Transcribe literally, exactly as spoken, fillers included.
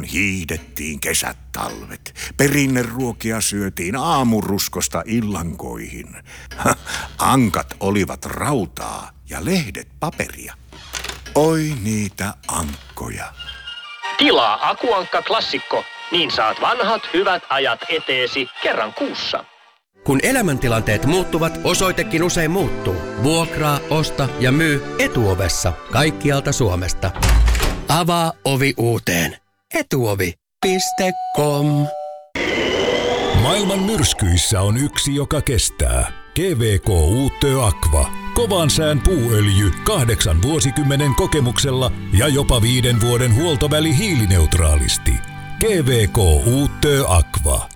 kun hiihdettiin kesät talvet. Perinneruokia syötiin aamuruskosta illankoihin. Ankat olivat rautaa ja lehdet paperia. Oi niitä ankkoja. Tilaa Akuankka Klassikko, niin saat vanhat hyvät ajat eteesi kerran kuussa. Kun elämäntilanteet muuttuvat, osoitekin usein muuttuu. Vuokraa, osta ja myy Etuovessa kaikkialta Suomesta. Avaa ovi uuteen. Etuovi piste com. Maailman myrskyissä on yksi, joka kestää. G V K Uutö Aqua. Kovan sään puuöljy kahdeksan vuosikymmenen kokemuksella ja jopa viiden vuoden huoltoväli hiilineutraalisti. G V K Uutö Aqua.